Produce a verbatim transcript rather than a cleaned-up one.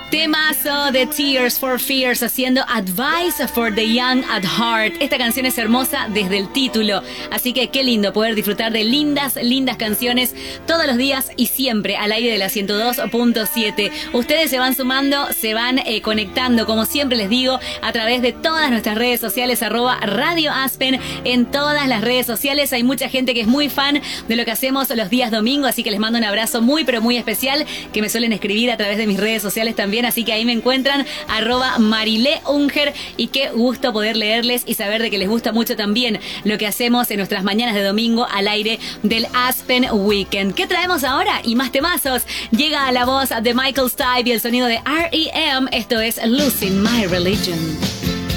Temazo de Tears for Fears haciendo Advice for the Young at Heart. Esta canción es hermosa desde el título, así que qué lindo poder disfrutar de lindas, lindas canciones todos los días y siempre al aire de la ciento dos punto siete. Ustedes se van sumando, se van eh, conectando, como siempre les digo, a través de todas nuestras redes sociales, arroba Radio Aspen, en todas las redes sociales. Hay mucha gente que es muy fan de lo que hacemos los días domingos, así que les mando un abrazo muy, pero muy especial, que me suelen escribir a través de mis redes sociales también. Así que ahí me encuentran, arroba Marilé Unger, y qué gusto poder leerles y saber de que les gusta mucho también lo que hacemos en nuestras mañanas de domingo al aire del Aspen Weekend. ¿Qué traemos ahora? Y más temazos. Llega a la voz de Michael Stipe y el sonido de R E M. Esto es Losing My Religion.